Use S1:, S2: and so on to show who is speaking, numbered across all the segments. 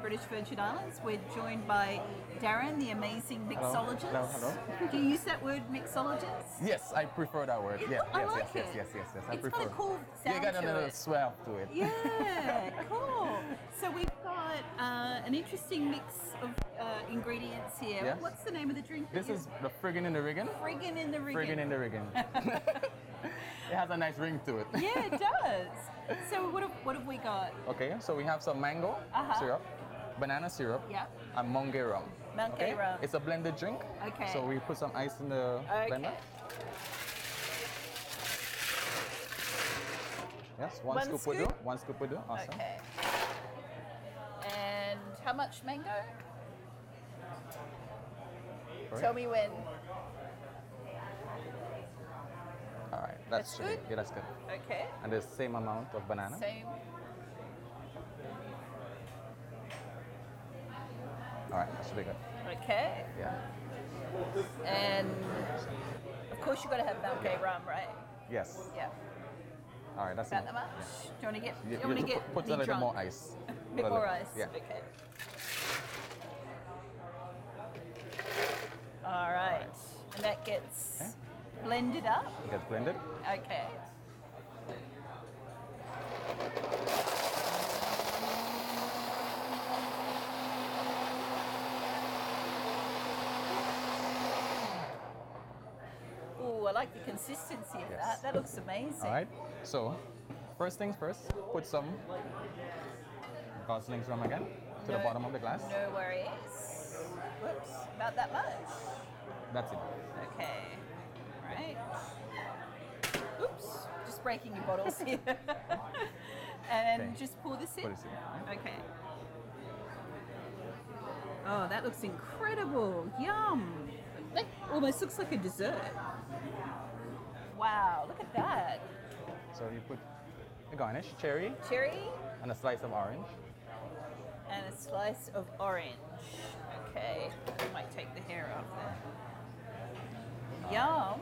S1: British Virgin Islands. We're joined by Darren, the amazing mixologist.
S2: Hello.
S1: Do you use that word, mixologist?
S2: Yes, I prefer that word. Yeah,
S1: I like it.
S2: Yes. I
S1: It's
S2: prefer.
S1: got a cool sound
S2: got a
S1: to
S2: little
S1: it.
S2: swell to it.
S1: Yeah, cool. So we've got an interesting mix of ingredients here.
S2: Yes.
S1: What's the name of the drink?
S2: This is the friggin' in the riggin.
S1: Friggin' in the Riggin.
S2: Friggin' in the riggin. It has a nice ring to it.
S1: Yeah, it does. So what have we got?
S2: Okay, so we have some mango syrup, banana syrup,
S1: Yeah.
S2: and Monkey rum.
S1: Monkey rum.
S2: It's a blended drink.
S1: Okay.
S2: So we put some ice in the blender. Yes, one scoop will do. One scoop will do. Awesome.
S1: Okay. And how much mango?
S2: Correct.
S1: Tell me when.
S2: All right, that's
S1: That's good?
S2: Yeah, that's good.
S1: Okay.
S2: And the same amount of banana.
S1: Same.
S2: All right, that should be good.
S1: Okay.
S2: Yeah.
S1: And of course you've got to have Monkey rum, right?
S2: Yes.
S1: Yeah.
S2: All right, that's
S1: About that
S2: enough.
S1: much? Do you want to get?
S2: You,
S1: you want to
S2: you
S1: get
S2: put
S1: me
S2: a little
S1: drunk?
S2: more ice.
S1: A bit more ice.
S2: Yeah.
S1: Okay. All right. And that gets blended up.
S2: It gets blended.
S1: Okay. Ooh, I like the consistency of
S2: Yes.
S1: that. That looks amazing.
S2: All right. So, first things first, put some Gosling's rum again to the bottom of the glass.
S1: No worries. Whoops, about that much.
S2: That's it.
S1: Okay. All right. Oops, just breaking your bottles here. And
S2: Okay.
S1: just pour this in.
S2: Pour this in, right?
S1: Okay. Oh, that looks incredible. Yum. That almost looks like a dessert. Wow, look at that.
S2: So you put a garnish, cherry,
S1: Cherry
S2: and a slice of orange.
S1: and a slice of orange. Okay, I might take the hair off there. Yum.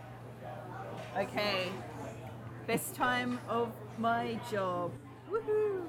S1: Okay, best time of my job. Woohoo!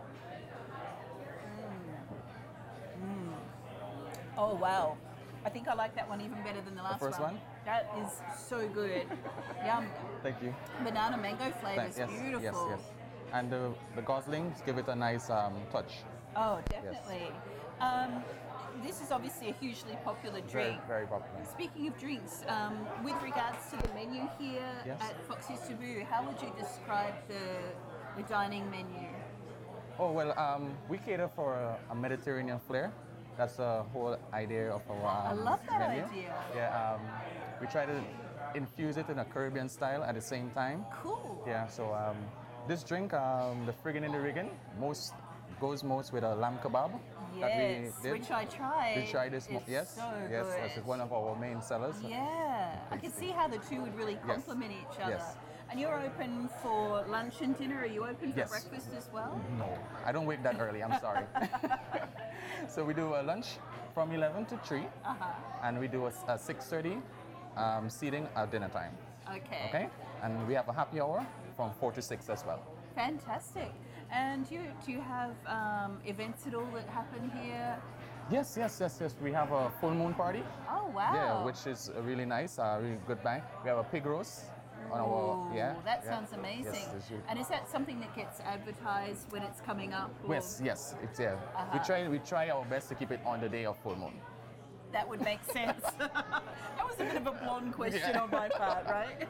S1: Oh wow, I think I like that one even better than the last
S2: first one?
S1: That is so good. Yum.
S2: Thank you.
S1: Banana mango flavor is
S2: Yes,
S1: beautiful.
S2: yes. And the Goslings give it a nice touch.
S1: Oh, definitely. This is obviously a hugely popular
S2: Very,
S1: drink.
S2: very popular.
S1: Speaking of drinks, with regards to the menu here
S2: Yes.
S1: at Foxy's Taboo, how would you describe the dining menu?
S2: Oh, well, we cater for a Mediterranean flair. That's the whole idea of our
S1: I love that
S2: menu.
S1: idea.
S2: Yeah, we try to infuse it in a Caribbean style at the same time.
S1: Cool.
S2: Yeah, so this drink, the friggin' in the riggin, goes most with a lamb kebab
S1: Yes,
S2: that we did.
S1: which I tried.
S2: We tried this.
S1: It's
S2: Yes,
S1: so
S2: yes,
S1: good.
S2: this is one of our main sellers.
S1: Yeah, I can see how the two would really complement each other.
S2: Yes.
S1: And you're open for lunch and dinner. Are you open for
S2: Yes.
S1: breakfast as well?
S2: No, I don't wake that early. I'm sorry. So we do a lunch from 11 to 3, and we do a 6:30 seating at dinner time.
S1: Okay.
S2: Okay, and we have a happy hour from 4 to 6 as well.
S1: Fantastic. And do you have events at all that happen here?
S2: Yes. We have a full moon party.
S1: Oh wow.
S2: Yeah, which is really nice. Really good bang. We have a pig roast on our.
S1: Ooh, that
S2: yeah.
S1: sounds amazing.
S2: Yes, it's really-
S1: And is that something that gets advertised when it's coming up? or-
S2: Yes, it's We try our best to keep it on the day of full moon.
S1: That would make sense. That was a bit of a blonde question on my part, right?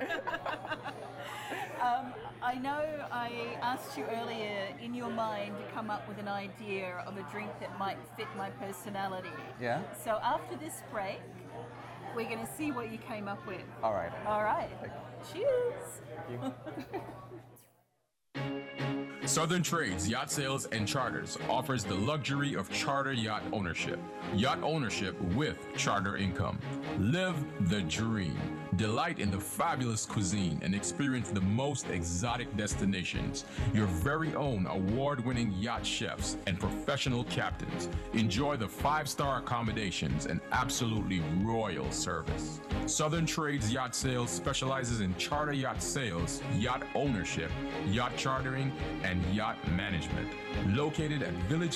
S1: I know I asked you earlier in your mind to come up with an idea of a drink that might fit my personality.
S2: Yeah.
S1: So after this break, we're going to see what you came up with.
S2: All right.
S1: All right. Cheers.
S2: Thank you.
S3: Southern Trades Yacht Sales and Charters offers the luxury of charter yacht ownership. Yacht ownership with charter income. Live the dream. Delight in the fabulous cuisine and experience the most exotic destinations. Your very own award-winning yacht chefs and professional captains. Enjoy the 5-star accommodations and absolutely royal service. Southern Trades Yacht Sales specializes in charter yacht sales, yacht ownership, yacht chartering, and yacht management. Located at Village